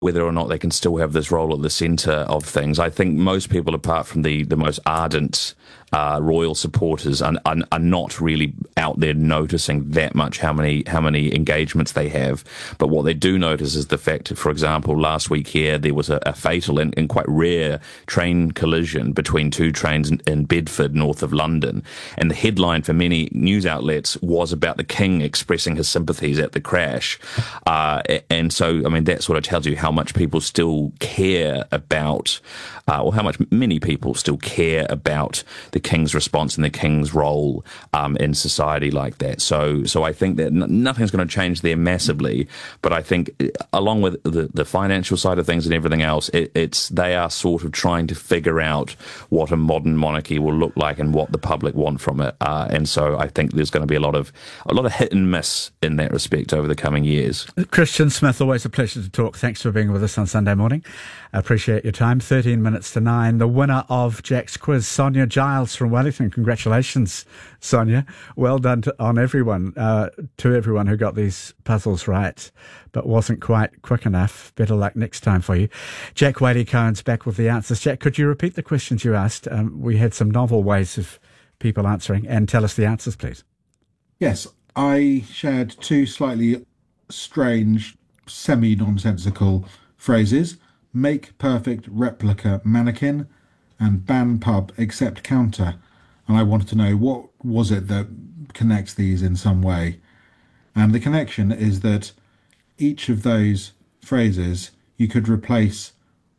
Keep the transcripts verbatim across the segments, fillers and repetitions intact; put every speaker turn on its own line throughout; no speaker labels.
whether or not they can still have this role at the centre of things. I think most people, apart from the, the most ardent uh, royal supporters, are, are, are not really out there noticing that much how many how many engagements they have. But what they do notice is the fact, for example, last week here there was a, a fatal and, and quite rare train collision between two trains in, in Bedford, north of London. And the headline for many news outlets was about the King expressing his sympathies at the crash. Uh, and so, I mean, that sort of tells you how much people still care about, uh, or how much many people still care about the King's response and the King's role um, in society like that. So, so I think that n- nothing's going to change there massively. But I think, along with the, the financial side of things and everything else, it, it's they are sort of trying to figure out what a modern monarchy will look like and what the public want from it. Uh, and so I think there's going to be a lot of a lot of hit and miss in that respect over the coming years.
Christian Smith, always a pleasure to talk. Thanks for being with us on Sunday morning. I appreciate your time. thirteen minutes to nine. The winner of Jack's quiz, Sonia Giles from Wellington. Congratulations, Sonia. Well done to, on everyone, uh, to everyone who got these puzzles right, but wasn't quite quick enough. Better luck next time for you. Jack Wadey-Cohen's back with the answers. Jack, could you repeat the questions you asked? Um, we had some novel ways of people answering, and tell us the answers, please.
Yes, I shared two slightly strange, semi-nonsensical phrases: make perfect replica mannequin and ban pub except counter. And I wanted to know, what was it that connects these in some way? And the connection is that each of those phrases, you could replace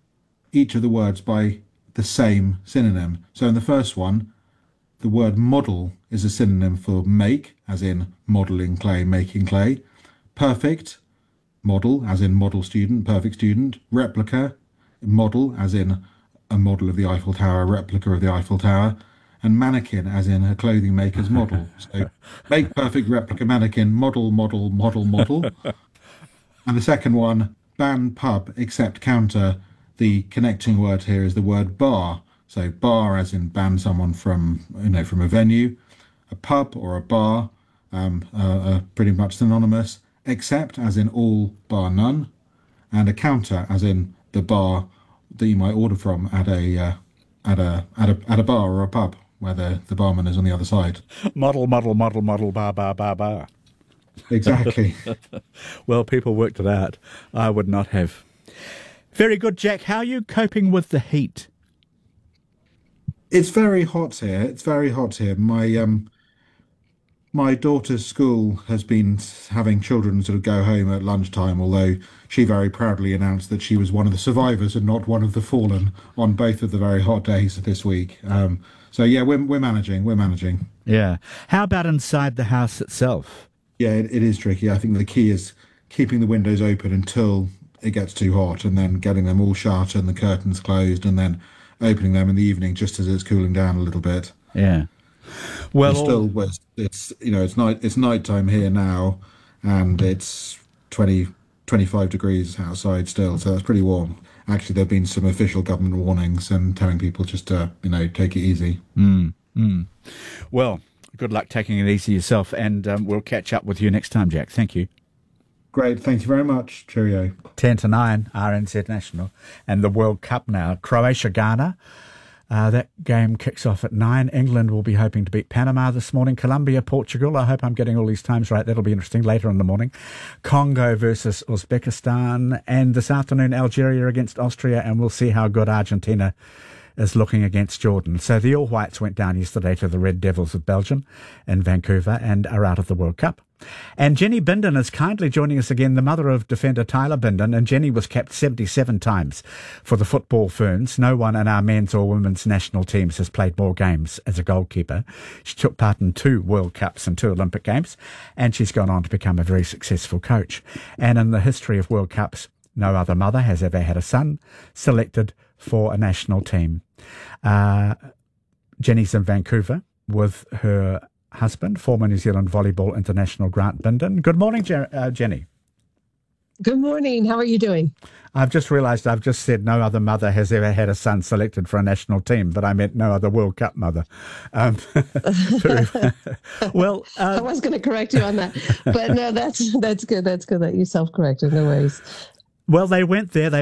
each of the words by the same synonym. So in the first one, the word model is a synonym for make, as in modelling clay, making clay. Perfect, model, as in model student, perfect student. Replica, model, as in a model of the Eiffel Tower, replica of the Eiffel Tower. And mannequin, as in a clothing maker's model. So make perfect replica mannequin, model, model, model, model. And the second one, ban pub except counter. The connecting word here is the word bar. So bar, as in ban someone from, you know, from a venue. A pub or a bar, um, uh, uh, pretty much synonymous. Except, as in all, bar none. And a counter, as in the bar that you might order from at a uh, at a at a at a bar or a pub where the, the barman is on the other side.
Model, model, model, model, bar, bar, bar, bar.
Exactly.
Well, people worked it out. I would not have. Very good, Jack. How are you coping with the heat?
It's very hot here. It's very hot here. My um, my daughter's school has been having children sort of go home at lunchtime, although she very proudly announced that she was one of the survivors and not one of the fallen on both of the very hot days this week. Um, so yeah, we're we're managing. We're managing.
Yeah. How about inside the house itself?
Yeah, it, it is tricky. I think the key is keeping the windows open until it gets too hot, and then getting them all shut and the curtains closed, and then opening them in the evening just as it's cooling down a little bit.
Yeah. Well,
it's still it's, it's you know it's night it's nighttime here now, and it's twenty, twenty-five degrees outside still, so that's pretty warm. Actually, there have been some official government warnings and telling people just to, you know, take it easy.
Mm, mm. Well, good luck taking it easy yourself, and um, we'll catch up with you next time, Jack. Thank you.
Great, thank you very much. Cheerio.
ten to nine, R N Z National, and the World Cup now. Croatia, Ghana. Uh, that game kicks off at nine. England will be hoping to beat Panama this morning. Colombia, Portugal. I hope I'm getting all these times right. That'll be interesting later in the morning. Congo versus Uzbekistan. And this afternoon, Algeria against Austria. And we'll see how good Argentina is looking against Jordan. So the All Whites went down yesterday to the Red Devils of Belgium in Vancouver and are out of the World Cup. And Jenny Bindon is kindly joining us again, the mother of defender Tyler Bindon. And Jenny was capped seventy-seven times for the Football Ferns. No one in our men's or women's national teams has played more games as a goalkeeper. She took part in two World Cups and two Olympic Games, and she's gone on to become a very successful coach. And in the history of World Cups, no other mother has ever had a son selected for a national team. Uh, Jenny's in Vancouver with her husband, former New Zealand Volleyball International Grant Bindon. Good morning, Je- uh, Jenny.
Good morning. How are you doing?
I've just realised I've just said no other mother has ever had a son selected for a national team, but I meant no other World Cup mother. Um, well, uh,
I was going to correct you on that, but no, that's that's good. That's good that you self-corrected. No worries.
Well, they went there. They